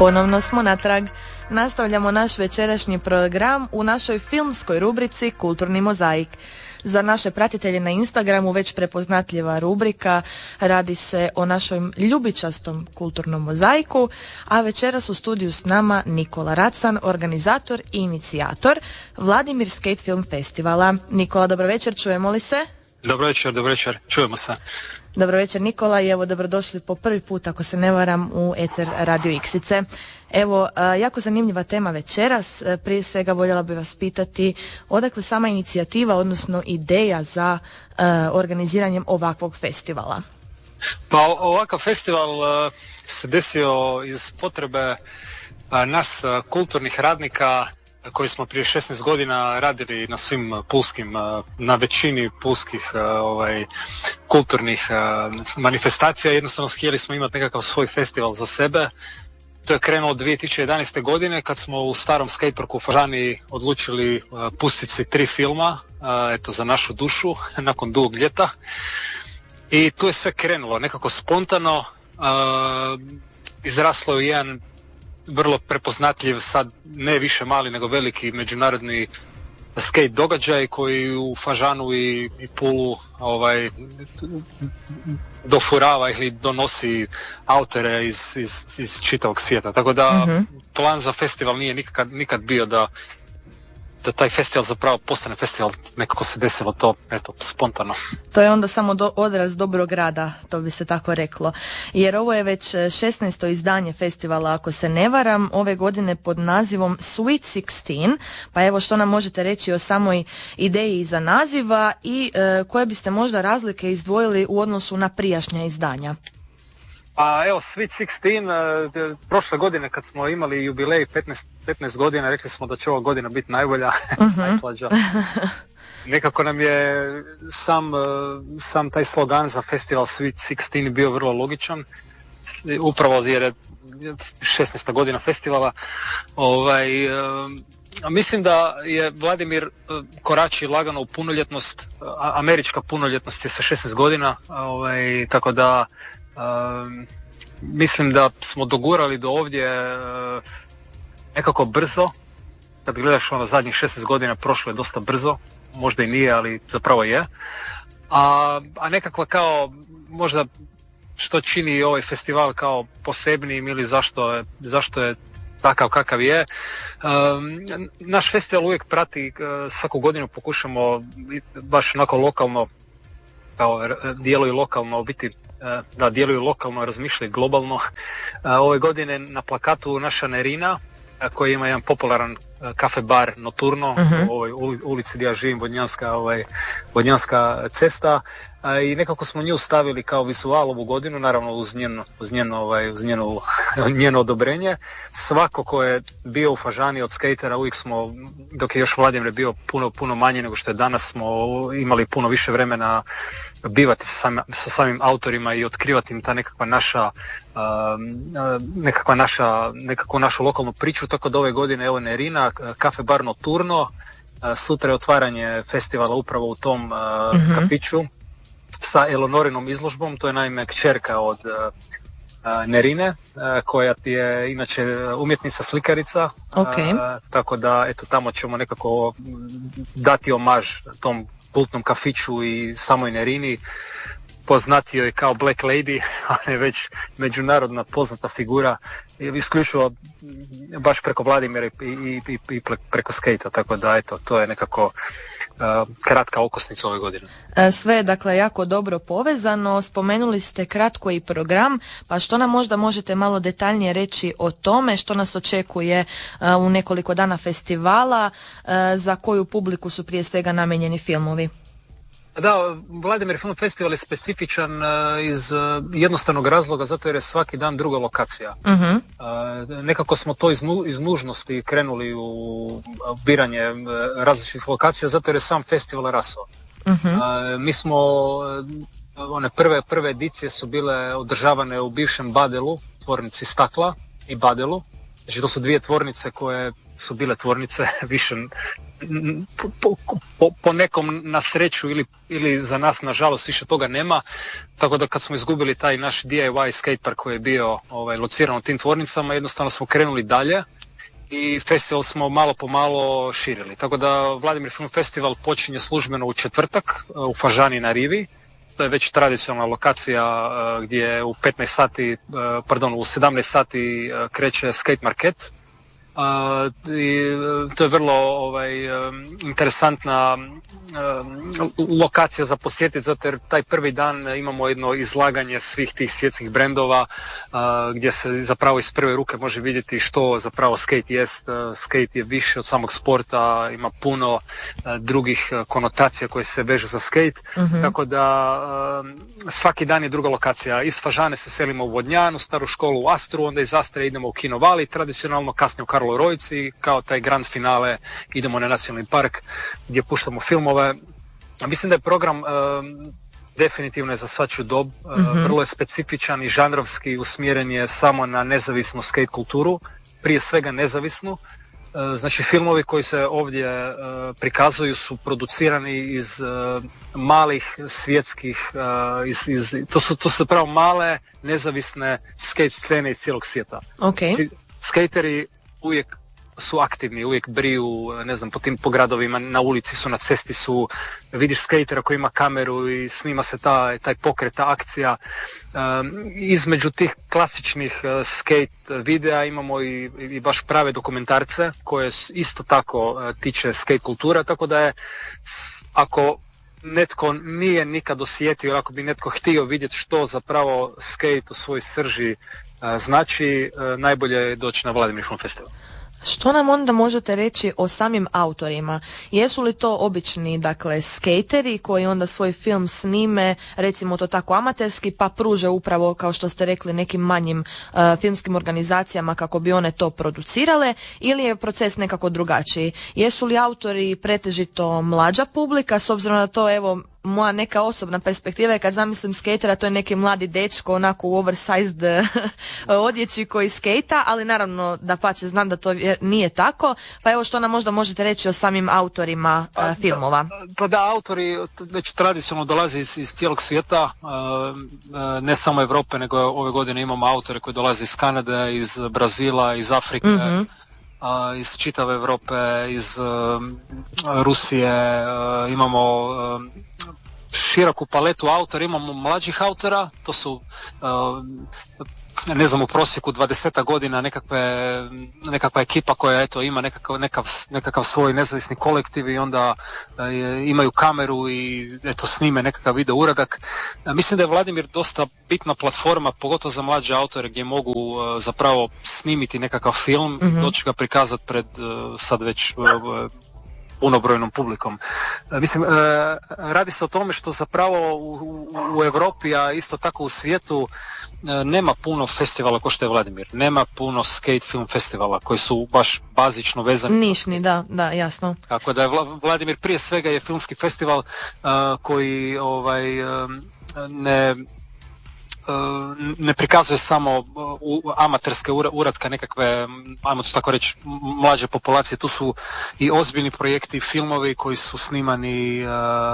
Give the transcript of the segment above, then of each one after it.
Ponovno smo natrag. Nastavljamo naš večerašnji program u našoj filmskoj rubrici Kulturni mozaik. Za naše pratitelje na Instagramu već prepoznatljiva rubrika, radi se o našoj ljubičastom kulturnom mozaiku, a večeras u studiju s nama Nikola Racan, organizator i inicijator Vladimir Skate Film Festivala. Nikola, dobro večer, čujemo li se? Dobro večer, čujemo se. Dobro večer Nikola i evo dobrodošli po prvi put, ako se ne varam, u eter Radio Iksice. Evo, jako zanimljiva tema večeras. Prije svega voljela bih vas pitati odakle sama inicijativa, odnosno ideja za organiziranjem ovakvog festivala? Pa ovakav festival se desio iz potrebe nas kulturnih radnika koji smo prije 16 godina radili na svim pulskim, na većini pulskih kulturnih manifestacija. Jednostavno htjeli smo imati nekakav svoj festival za sebe. To je krenulo 2011. godine kad smo u starom skateparku u Fažani odlučili pustiti si 3 filma, eto, za našu dušu, nakon dugog ljeta. I tu je sve krenulo, nekako spontano, izraslo je jedan vrlo prepoznatljiv, sad ne više mali nego veliki međunarodni skate događaj koji u Fažanu i Pulu dofurava ili donosi autore iz čitavog svijeta. Tako da plan za festival nije nikad bio da taj festival zapravo postane festival, nekako se desilo to, eto, spontano. To je onda samo odraz dobrog rada, to bi se tako reklo. Jer ovo je već 16. izdanje festivala, ako se ne varam, ove godine pod nazivom Sweet 16. Pa evo, što nam možete reći o samoj ideji iza naziva i koje biste možda razlike izdvojili u odnosu na prijašnja izdanja? A evo, Sweet 16, prošle godine kad smo imali jubilej 15 godina, rekli smo da će ova godina biti najbolja, najslađa. Nekako nam je sam taj slogan za festival Sweet 16 bio vrlo logičan, upravo jer je 16. godina festivala. Mislim da je Vladimir korači lagano u punoljetnost, američka punoljetnost je sa 16 godina, tako da mislim da smo dogurali do ovdje nekako brzo. Kad gledaš zadnjih 16 godina, prošlo je dosta brzo, možda i nije, ali zapravo je. A nekako kao možda što čini ovaj festival kao posebnijim ili zašto je takav kakav je. Naš festival uvijek prati, svaku godinu pokušamo baš onako lokalno, kao djeluju lokalno, biti da djeluju lokalno, razmišljaju globalno. Ove godine na plakatu naša Nerina, koji ima jedan popularan kafe bar Noturno u ovoj ulici gdje ja živim, Vodnjanska cesta, i nekako smo nju stavili kao vizual ovu godinu, naravno uz njeno odobrenje. Svako ko je bio u Fažani od skatera, uvijek smo, dok je još Vladimir bio puno manje nego što je danas, smo imali puno više vremena bivati sa samim autorima i otkrivati im ta nekakva našu lokalnu priču. Tako da ove godine evo Nerina, kafe bar Noturno, sutra je otvaranje festivala upravo u tom kafiću sa Elonorinom izložbom. To je naime kćerka od Nerine, koja je inače umjetnica slikarica, tako da eto, tamo ćemo nekako dati omaž tom kultnom kafiću i samoj Nerini. Poznatio je kao Black Lady, ali je već međunarodna poznata figura, isključivo baš preko Vladimira i preko skejta, tako da eto, to je nekako kratka okosnica ove godine. Sve je dakle jako dobro povezano, spomenuli ste kratko i program, pa što nam možda možete malo detaljnije reći o tome, što nas očekuje u nekoliko dana festivala, za koju publiku su prije svega namijenjeni filmovi? Da, Vladimir Film Festival je specifičan iz jednostavnog razloga, zato jer je svaki dan druga lokacija. Nekako smo to iz nužnosti krenuli u biranje različitih lokacija, zato jer je sam festival rasao. Mi smo, one prve edicije su bile održavane u bivšem Badelu, tvornici stakla i Badelu. Znači to su dvije tvornice koje su bile tvornice, više po nekom na sreću ili za nas nažalost više toga nema, tako da kad smo izgubili taj naš DIY skatepark koji je bio lociran u tim tvornicama, jednostavno smo krenuli dalje i festival smo malo po malo širili. Tako da Vladimir Film Festival počinje službeno u četvrtak u Fažani na rivi. To je već tradicionalna lokacija gdje u 17 sati kreće skate market. I to je vrlo interesantna lokacija za posjetiti, zato jer taj prvi dan imamo jedno izlaganje svih tih svjetskih brendova gdje se zapravo iz prve ruke može vidjeti što zapravo skate jest. Skate je više od samog sporta, ima puno drugih konotacija koje se vežu za skate, tako da svaki dan je druga lokacija. Iz Fažane se selimo u Vodnjan, u staru školu u Astru, onda iz Astre idemo u Kino Vali, tradicionalno kasnije u Karlovoj Rojci, kao taj grand finale idemo na nacionalni park gdje puštamo filmove. Mislim da je program definitivno je za svačiju dob, vrlo je specifičan i žanrovski, usmjeren je samo na nezavisnu skate kulturu, prije svega nezavisnu. Znači filmovi koji se ovdje prikazuju su producirani iz malih svjetskih, to su pravo male nezavisne skate scene iz cijelog svijeta. Okay. Skateri uvijek su aktivni, uvijek briju, ne znam, po gradovima, na ulici su, na cesti su, vidiš skatera koji ima kameru i snima se taj pokret, ta akcija. Između tih klasičnih skate videa imamo i baš prave dokumentarce koje isto tako tiče skate kultura, tako da je, ako netko nije nikad osjetio, ako bi netko htio vidjeti što zapravo skate u svojoj srži znači, najbolje je doći na Vladimir Film Festival. Što nam onda možete reći o samim autorima? Jesu li to obični, dakle, skejteri koji onda svoj film snime, recimo to tako amaterski, pa pruže upravo, kao što ste rekli, nekim manjim filmskim organizacijama kako bi one to producirale, ili je proces nekako drugačiji? Jesu li autori pretežito mlađa publika, s obzirom na to, evo, moja neka osobna perspektiva je kad zamislim skatera, to je neki mladi dečko onako u oversized odjeći koji skejta, ali naravno dapače znam da to nije tako, pa evo što nam možda možete reći o samim autorima filmova. Da, autori već tradicionalno dolaze iz cijelog svijeta, ne samo Europe, nego ove godine imamo autore koji dolaze iz Kanade, iz Brazila, iz Afrike, iz čitave Europe, iz Rusije, imamo široku paletu autora, imamo mlađih autora, to su ne znam, u prosjeku 20 godina nekakva ekipa koja eto ima nekakav svoj nezavisni kolektiv i onda imaju kameru i eto snime nekakav video uradak. Mislim da je Vladimir dosta bitna platforma, pogotovo za mlađe autore, gdje mogu zapravo snimiti nekakav film, doći ga prikazati pred sad već punobrojnom publikom. Mislim, radi se o tome što zapravo u Europi, a isto tako u svijetu, nema puno festivala kao što je Vladimir. Nema puno skate film festivala koji su baš bazično vezani. Nišni, da, jasno. Tako da je Vladimir prije svega je filmski festival koji ne prikazuje samo amaterske uratke nekakve, ajmo to tako reći, mlađe populacije. Tu su i ozbiljni projekti, filmovi koji su snimani,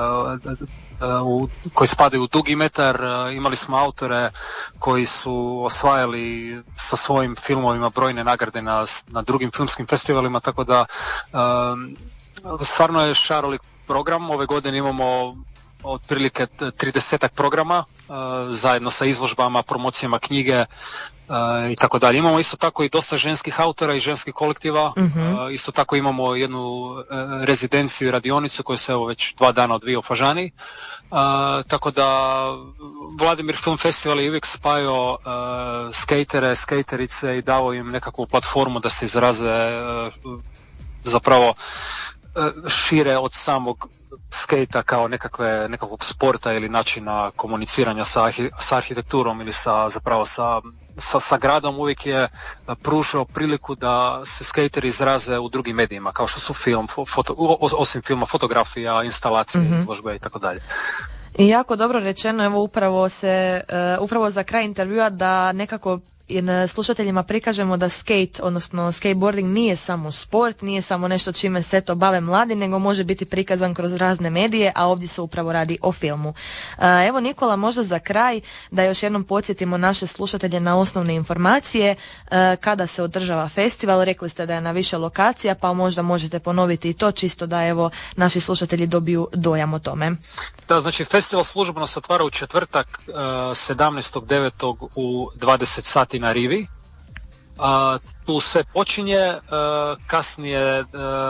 koji spadaju u dugi metar. Imali smo autore koji su osvajali sa svojim filmovima brojne nagrade na drugim filmskim festivalima, tako da stvarno je šarolik program. Ove godine imamo otprilike 30 programa zajedno sa izložbama, promocijama knjige i tako dalje. Imamo isto tako i dosta ženskih autora i ženskih kolektiva. Isto tako imamo jednu rezidenciju i radionicu koja se evo već 2 dana odvija u Fažani. Tako da Vladimir Film Festival je uvijek spajao skejtere, skejterice i dao im nekakvu platformu da se izraze zapravo šire od samog skejta kao nekakvog sporta ili načina komuniciranja sa arhitekturom ili sa gradom. Uvijek je pružao priliku da se skejteri izraze u drugim medijima, kao što su film, osim filma, fotografija, instalacije, izložbe i tako dalje. I jako dobro rečeno, evo upravo za kraj intervjua, da nekako slušateljima prikažemo da skate, odnosno skateboarding nije samo sport, nije samo nešto čime se to bave mladi, nego može biti prikazan kroz razne medije, a ovdje se upravo radi o filmu. Evo Nikola, možda za kraj da još jednom podsjetimo naše slušatelje na osnovne informacije kada se održava festival. Rekli ste da je na više lokacija, pa možda možete ponoviti i to čisto da evo naši slušatelji dobiju dojam o tome. Da, znači festival službeno se otvara u četvrtak 17.9. u 20 sati na Rivi. Tu sve počinje, kasnije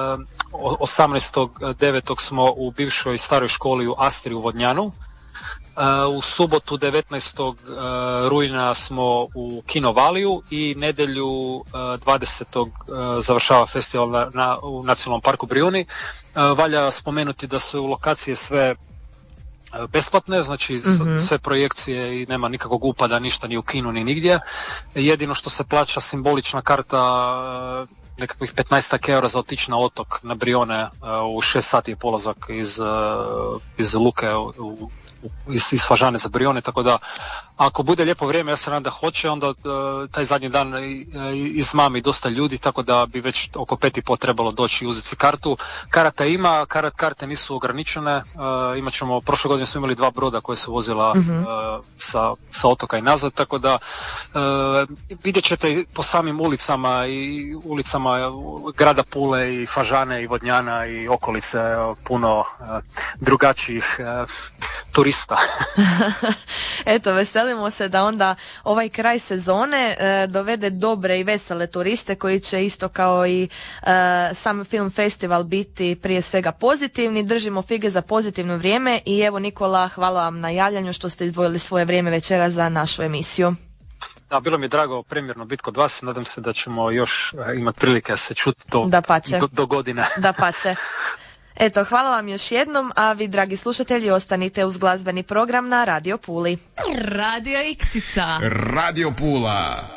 18.9. smo u bivšoj staroj školi u Astri u Vodnjanu. U subotu 19. rujna smo u Kino Valiju i nedjelju 20. završava festival u Nacionalnom parku Brijuni. Valja spomenuti da su lokacije sve besplatne, znači sve projekcije i nema nikakvog upada, ništa ni u kinu ni nigdje. Jedino što se plaća simbolična karta nekakvih 15 eura za otići na otok na Brijone u 6 sati je polazak iz Luke iz Fažane za Brijone, tako da ako bude lijepo vrijeme, ja se nadam da hoće, onda taj zadnji dan izmami dosta ljudi, tako da bi već oko 5:30 trebalo doći i uzeti kartu. Karata ima, karte nisu ograničene, imat ćemo, prošle godine smo imali 2 broda koje su vozila sa otoka i nazad, tako da vidjet ćete po samim ulicama i ulicama grada Pule i Fažane i Vodnjana i okolice puno drugačijih turista. Eto, veselimo se da onda ovaj kraj sezone dovede dobre i vesele turiste koji će isto kao i sam film festival biti prije svega pozitivni. Držimo fige za pozitivno vrijeme i evo Nikola, hvala vam na javljanju što ste izdvojili svoje vrijeme večera za našu emisiju. Da, bilo mi je drago premjerno biti kod vas, nadam se da ćemo još imati prilike se čuti do godine. Dapače. Eto, hvala vam još jednom, a vi, dragi slušatelji, ostanite uz glazbeni program na Radio Puli. Radio Iksica. Radio Pula.